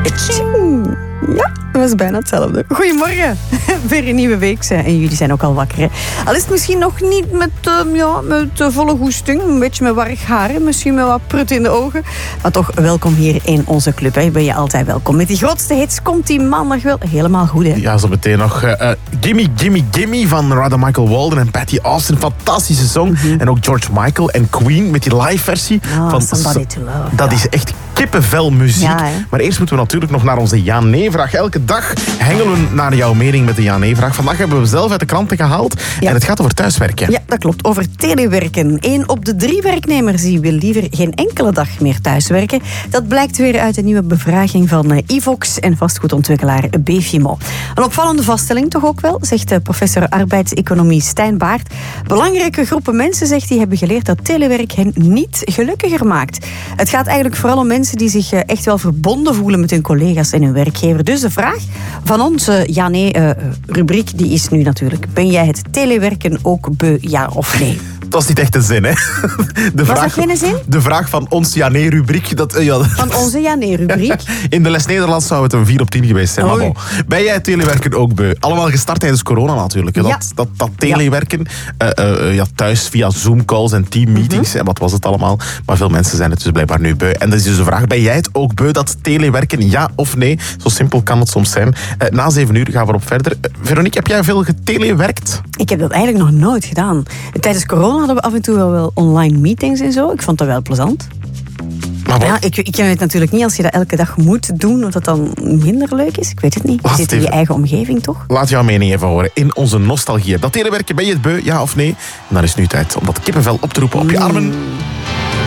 Tjing. Ja, dat was bijna hetzelfde. Goedemorgen. Weer een nieuwe week en jullie zijn ook al wakker. Hè? Al is het misschien nog niet met volle goesting, een beetje met warrig haar, misschien met wat prut in de ogen. Maar toch, welkom hier in onze club. Hè. Ben je altijd welkom. Met die grootste hits komt die maandag wel helemaal goed. Hè? Ja, zo meteen nog Gimme, Gimme, Gimme van Rada Michael Walden en Patty Austin. Fantastische song. Mm-hmm. En ook George Michael en Queen met die live versie. Van Somebody to Love. Dat is echt kippenvel muziek. Ja, maar eerst moeten we natuurlijk nog naar onze ja-nee-vraag. Elke dag hengelen we naar jouw mening met de ja-nee-vraag. Vandaag hebben we zelf uit de kranten gehaald. Ja. En het gaat over thuiswerken. Ja, dat klopt. Over telewerken. 1 op de 3 werknemers die wil liever geen enkele dag meer thuiswerken. Dat blijkt weer uit een nieuwe bevraging van Ivox en vastgoedontwikkelaar Befimo. Een opvallende vaststelling toch ook wel, zegt professor arbeidseconomie Stijn Baart. Belangrijke groepen mensen, zegt hij, hebben geleerd dat telewerk hen niet gelukkiger maakt. Het gaat eigenlijk vooral om mensen die zich echt wel verbonden voelen met hun collega's en hun werkgever. Dus de vraag van onze ja-nee-rubriek die is nu natuurlijk: ben jij het telewerken ook beu, ja of nee? Dat is niet echt een zin, hè? Was dat geen zin? De vraag van ons ja-nee-rubriek. Van onze ja-nee-rubriek? In de les Nederlands zou het een 4 op 10 geweest zijn. Maar bon. Ben jij het telewerken ook beu? Allemaal gestart tijdens corona natuurlijk. Hè? Ja. Dat telewerken. Thuis via Zoom-calls en teammeetings. En wat was het allemaal? Maar veel mensen zijn het dus blijkbaar nu beu. En dat is dus de vraag: ben jij het ook beu, dat telewerken? Ja of nee? Zo simpel kan het soms zijn. Na 7 uur gaan we erop verder. Veronique, heb jij veel getelewerkt? Ik heb dat eigenlijk nog nooit gedaan. Tijdens corona hadden we af en toe wel online meetings en zo. Ik vond dat wel plezant. Maar ja, ik weet natuurlijk niet als je dat elke dag moet doen, of dat dan minder leuk is. Ik weet het niet. Je zit in je eigen omgeving, toch? Laat jouw mening even horen in onze nostalgie. Dat telewerken, ben je het beu, ja of nee? En dan is het nu tijd om dat kippenvel op te roepen op je armen.